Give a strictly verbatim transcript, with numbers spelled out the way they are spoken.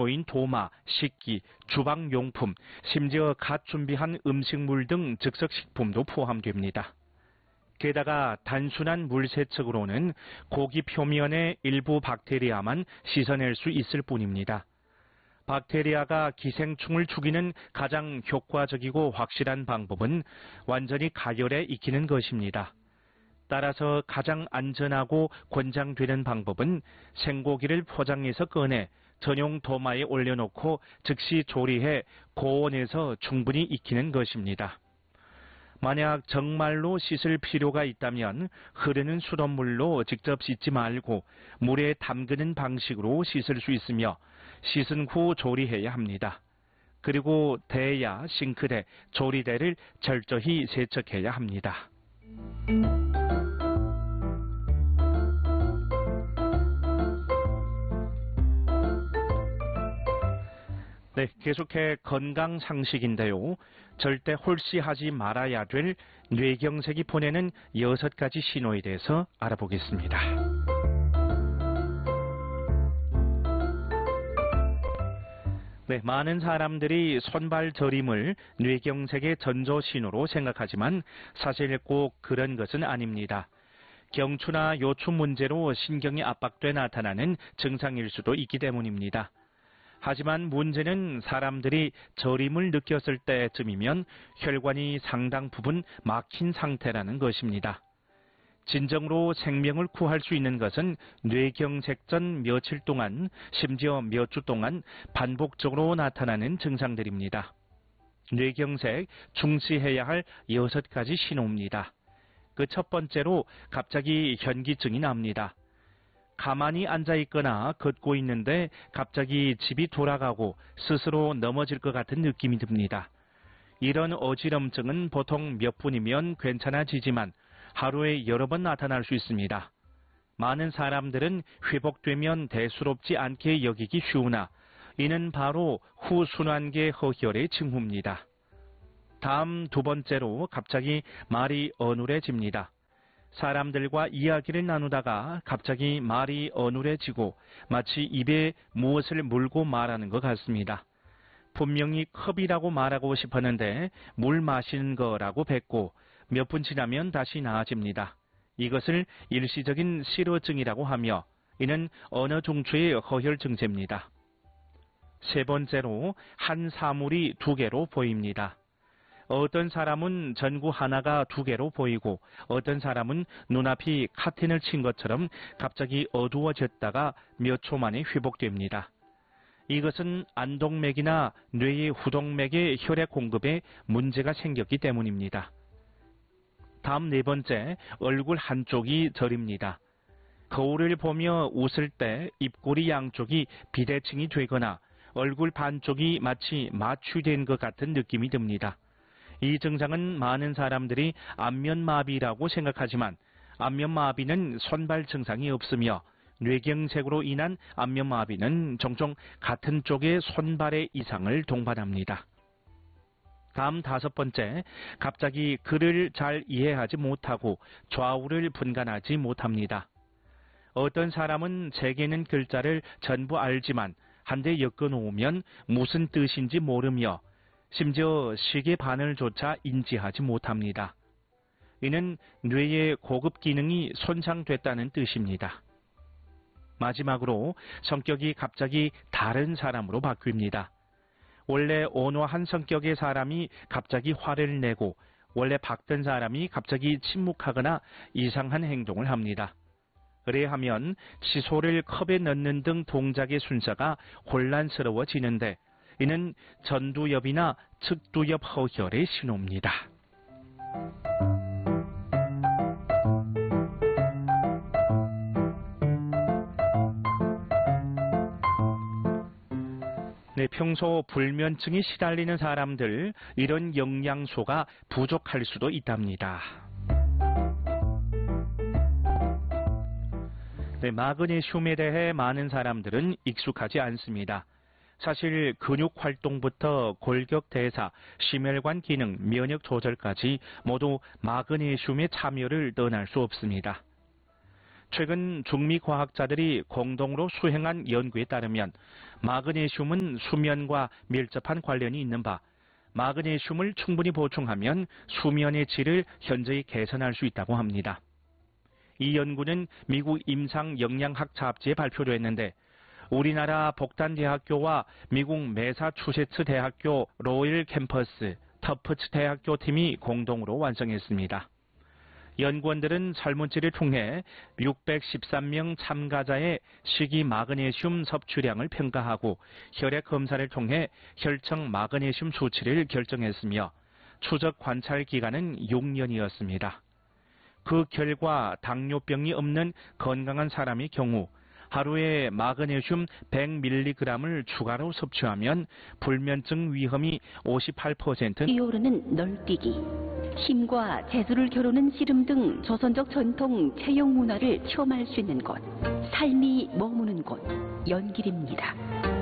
재료인 도마, 식기, 주방용품, 심지어 갓 준비한 음식물 등 즉석식품도 포함됩니다. 게다가 단순한 물 세척으로는 고기 표면의 일부 박테리아만 씻어낼 수 있을 뿐입니다. 박테리아가 기생충을 죽이는 가장 효과적이고 확실한 방법은 완전히 가열에 익히는 것입니다. 따라서 가장 안전하고 권장되는 방법은 생고기를 포장해서 꺼내 전용 도마에 올려놓고 즉시 조리해 고온에서 충분히 익히는 것입니다. 만약 정말로 씻을 필요가 있다면 흐르는 수돗물로 직접 씻지 말고 물에 담그는 방식으로 씻을 수 있으며 씻은 후 조리해야 합니다. 그리고 대야, 싱크대, 조리대를 철저히 세척해야 합니다. 네, 계속해 건강 상식인데요. 절대 홀씨하지 말아야 될 뇌경색이 보내는 여섯 가지 신호에 대해서 알아보겠습니다. 네, 많은 사람들이 손발 저림을 뇌경색의 전조 신호로 생각하지만 사실 꼭 그런 것은 아닙니다. 경추나 요추 문제로 신경이 압박돼 나타나는 증상일 수도 있기 때문입니다. 하지만 문제는 사람들이 저림을 느꼈을 때쯤이면 혈관이 상당 부분 막힌 상태라는 것입니다. 진정으로 생명을 구할 수 있는 것은 뇌경색 전 며칠 동안, 심지어 몇 주 동안 반복적으로 나타나는 증상들입니다. 뇌경색, 중시해야 할 여섯 가지 신호입니다. 그 첫 번째로 갑자기 현기증이 납니다. 가만히 앉아있거나 걷고 있는데 갑자기 집이 돌아가고 스스로 넘어질 것 같은 느낌이 듭니다. 이런 어지럼증은 보통 몇 분이면 괜찮아지지만 하루에 여러 번 나타날 수 있습니다. 많은 사람들은 회복되면 대수롭지 않게 여기기 쉬우나 이는 바로 후순환계 허혈의 징후입니다. 다음 두 번째로 갑자기 말이 어눌해집니다. 사람들과 이야기를 나누다가 갑자기 말이 어눌해지고 마치 입에 무엇을 물고 말하는 것 같습니다. 분명히 컵이라고 말하고 싶었는데 물 마시는 거라고 뱉고 몇 분 지나면 다시 나아집니다. 이것을 일시적인 실어증이라고 하며 이는 언어 중추의 허혈 증세입니다. 세 번째로 한 사물이 두 개로 보입니다. 어떤 사람은 전구 하나가 두 개로 보이고 어떤 사람은 눈앞이 카틴을 친 것처럼 갑자기 어두워졌다가 몇 초 만에 회복됩니다. 이것은 안동맥이나 뇌의 후동맥의 혈액 공급에 문제가 생겼기 때문입니다. 다음 네 번째, 얼굴 한쪽이 저립니다. 거울을 보며 웃을 때 입꼬리 양쪽이 비대칭이 되거나 얼굴 반쪽이 마치 마취된 것 같은 느낌이 듭니다. 이 증상은 많은 사람들이 안면마비라고 생각하지만 안면마비는 손발 증상이 없으며 뇌경색으로 인한 안면마비는 종종 같은 쪽의 손발의 이상을 동반합니다. 다음 다섯 번째, 갑자기 글을 잘 이해하지 못하고 좌우를 분간하지 못합니다. 어떤 사람은 책에는 글자를 전부 알지만 한데 엮어놓으면 무슨 뜻인지 모르며 심지어 시계 바늘조차 인지하지 못합니다. 이는 뇌의 고급 기능이 손상됐다는 뜻입니다. 마지막으로 성격이 갑자기 다른 사람으로 바뀝니다. 원래 온화한 성격의 사람이 갑자기 화를 내고 원래 밝던 사람이 갑자기 침묵하거나 이상한 행동을 합니다. 그래야하면 칫솔을 컵에 넣는 등 동작의 순서가 혼란스러워지는데 이는 전두엽이나 측두엽 허혈의 신호입니다. 네, 평소 불면증이 시달리는 사람들, 이런 영양소가 부족할 수도 있답니다. 네, 마그네슘에 대해 많은 사람들은 익숙하지 않습니다. 사실 근육 활동부터 골격 대사, 심혈관 기능, 면역 조절까지 모두 마그네슘의 참여를 떠날 수 없습니다. 최근 중미 과학자들이 공동으로 수행한 연구에 따르면 마그네슘은 수면과 밀접한 관련이 있는 바 마그네슘을 충분히 보충하면 수면의 질을 현저히 개선할 수 있다고 합니다. 이 연구는 미국 임상영양학 잡지에 발표됐는데 우리나라 복단대학교와 미국 매사추세츠 대학교 로일 캠퍼스 터프츠 대학교 팀이 공동으로 완성했습니다. 연구원들은 설문지를 통해 육백십삼 명 참가자의 식이 마그네슘 섭취량을 평가하고 혈액 검사를 통해 혈청 마그네슘 수치를 결정했으며 추적 관찰 기간은 육 년이었습니다. 그 결과 당뇨병이 없는 건강한 사람의 경우 하루에 마그네슘 백 밀리그램을 추가로 섭취하면 불면증 위험이 오십팔 퍼센트 뛰어오르는 널뛰기, 힘과 재주를 겨루는 씨름 등 조선적 전통 체형 문화를 체험할 수 있는 곳, 삶이 머무는 곳, 연길입니다.